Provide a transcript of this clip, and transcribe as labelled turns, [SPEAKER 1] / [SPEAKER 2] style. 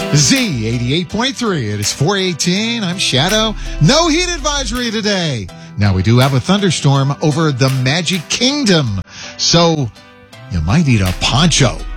[SPEAKER 1] Z 88.3. It is 418. I'm Shadow. No heat advisory today. Now, we do have a thunderstorm over the Magic Kingdom, so you might need a poncho.